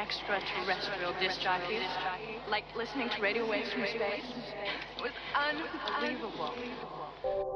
extraterrestrial disc jockeys, like listening to radio waves from space. It was unbelievable.